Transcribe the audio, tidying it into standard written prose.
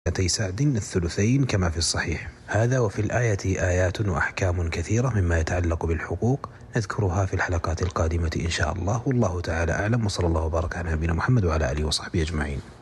سعد الثلثين كما في الصحيح. هذا وفي الآية آيات وأحكام كثيرة مما يتعلق بالحقوق نذكرها في الحلقات القادمة إن شاء الله، والله تعالى أعلم، وصلى الله وبارك على نبينا محمد وعلى آله وصحبه أجمعين.